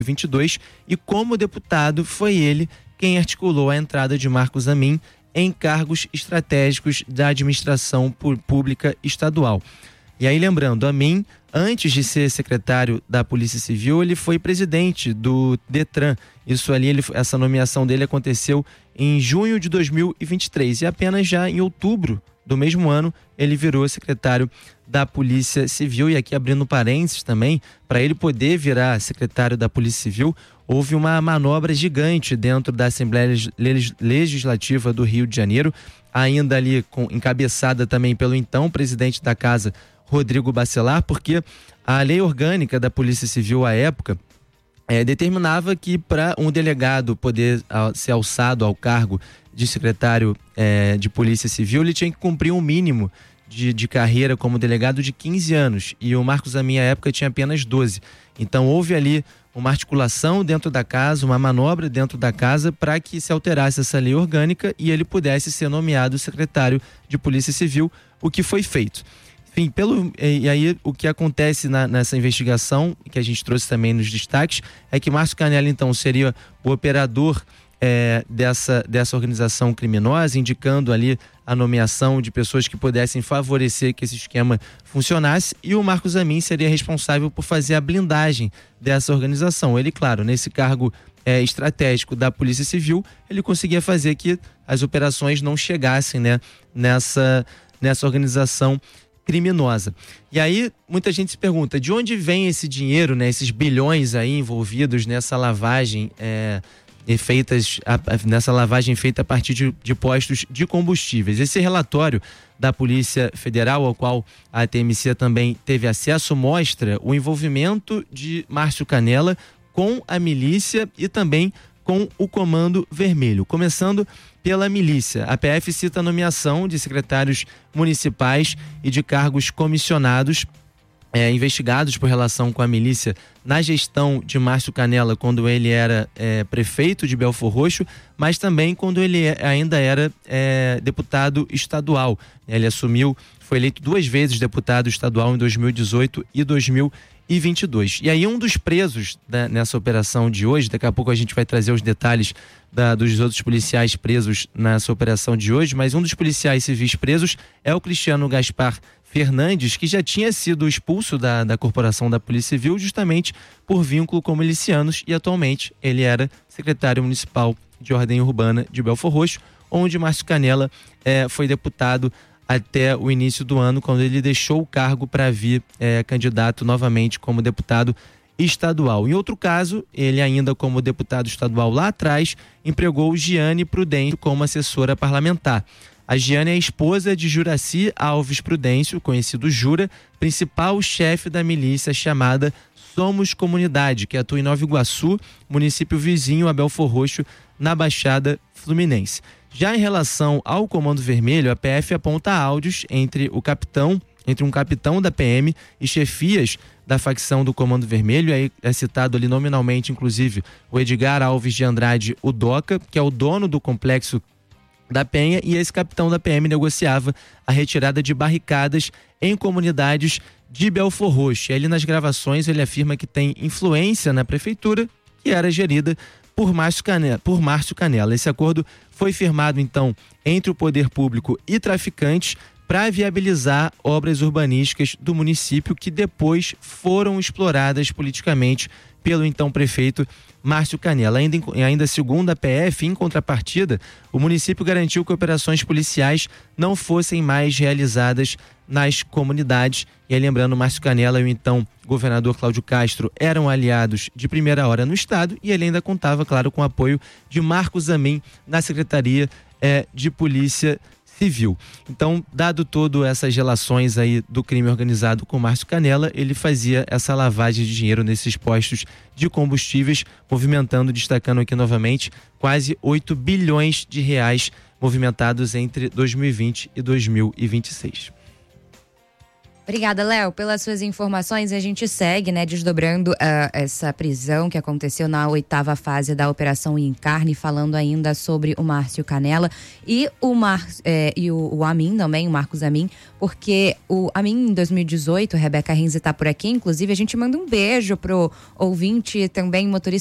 2022 e como deputado foi ele quem articulou a entrada de Marcos Amin em cargos estratégicos da administração pública estadual. E aí, lembrando, Amin, antes de ser secretário da Polícia Civil, ele foi presidente do Detran. Isso ali, essa nomeação dele aconteceu em junho de 2023 e apenas já em outubro do mesmo ano ele virou secretário da Polícia Civil. E aqui, abrindo parênteses também, para ele poder virar secretário da Polícia Civil, houve uma manobra gigante dentro da Assembleia Legislativa do Rio de Janeiro, ainda ali encabeçada também pelo então presidente da Casa, Rodrigo Bacelar, porque a lei orgânica da Polícia Civil à época determinava que para um delegado poder ser alçado ao cargo de secretário de Polícia Civil, ele tinha que cumprir um mínimo de carreira como delegado de 15 anos, e o Marcos Amin à época tinha apenas 12. Então houve ali uma articulação dentro da casa, uma manobra dentro da casa para que se alterasse essa lei orgânica e ele pudesse ser nomeado secretário de Polícia Civil, o que foi feito. Enfim, e aí o que acontece nessa investigação, que a gente trouxe também nos destaques, é que Márcio Canela, então, seria o operador dessa organização criminosa, indicando ali a nomeação de pessoas que pudessem favorecer que esse esquema funcionasse, e o Marcos Amin seria responsável por fazer a blindagem dessa organização. Ele, claro, nesse cargo estratégico da Polícia Civil, ele conseguia fazer que as operações não chegassem, né, nessa organização criminosa. E aí muita gente se pergunta de onde vem esse dinheiro, né, esses bilhões aí envolvidos nessa lavagem nessa lavagem feita a partir de postos de combustíveis. Esse relatório da Polícia Federal, ao qual a TMC também teve acesso, mostra o envolvimento de Márcio Canela com a milícia e também com o Comando Vermelho. Começando pela milícia, a PF cita a nomeação de secretários municipais e de cargos comissionados investigados por relação com a milícia na gestão de Márcio Canela, quando ele era prefeito de Belfor Roxo, mas também quando ele ainda era deputado estadual. Ele foi eleito 2 vezes deputado estadual em 2018 e 2022. E aí um dos presos nessa operação de hoje, daqui a pouco a gente vai trazer os detalhes dos outros policiais presos nessa operação de hoje, mas um dos policiais civis presos é o Cristiano Gaspar Fernandes, que já tinha sido expulso da corporação da Polícia Civil justamente por vínculo com milicianos, e atualmente ele era secretário municipal de ordem urbana de Belfor Roxo, onde Márcio Canela foi deputado até o início do ano, quando ele deixou o cargo para vir candidato novamente como deputado estadual. Em outro caso, ele ainda como deputado estadual lá atrás, empregou Giane Prudêncio como assessora parlamentar. A Giane é a esposa de Juraci Alves Prudêncio, conhecido Jura, principal chefe da milícia chamada Somos Comunidade, que atua em Nova Iguaçu, município vizinho a Belfor Roxo, na Baixada Fluminense. Já em relação ao Comando Vermelho, a PF aponta áudios entre um capitão da PM e chefias da facção do Comando Vermelho. Aí é citado ali nominalmente, inclusive, o Edgar Alves de Andrade, o Doca, que é o dono do complexo da Penha, e esse capitão da PM negociava a retirada de barricadas em comunidades de Belfor Roxo. E ali nas gravações ele afirma que tem influência na prefeitura, que era gerida por Márcio Canela. Esse acordo foi firmado então entre o poder público e traficantes para viabilizar obras urbanísticas do município que depois foram exploradas politicamente pelo então prefeito Márcio Canela. Ainda segundo a PF, em contrapartida, o município garantiu que operações policiais não fossem mais realizadas nas comunidades. E aí, lembrando, Márcio Canela e o então governador Cláudio Castro eram aliados de primeira hora no estado, e ele ainda contava, claro, com o apoio de Marcos Amin na Secretaria de Polícia Civil. Então, dado todo essas relações aí do crime organizado com Márcio Canela, ele fazia essa lavagem de dinheiro nesses postos de combustíveis, movimentando, destacando aqui novamente, quase 8 bilhões de reais movimentados entre 2020 e 2026. Obrigada, Léo, pelas suas informações. A gente segue, desdobrando essa prisão que aconteceu na 8ª fase da Operação Encarne, falando ainda sobre o Márcio Canela e o Amin também, o Marcos Amin, porque o Amin em 2018, Rebeca Renzi está por aqui, inclusive a gente manda um beijo pro ouvinte também, motorista